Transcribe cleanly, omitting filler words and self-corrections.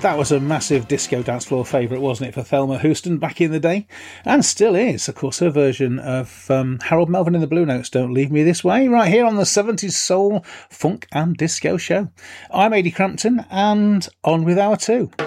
That was a massive disco dance floor favourite, wasn't it, for Thelma Houston back in the day? And still is. Of course, her version of Harold Melvin and the Blue Notes, Don't Leave Me This Way, right here on the 70s Soul, Funk and Disco Show. I'm Ady Crampton, and on with hour two.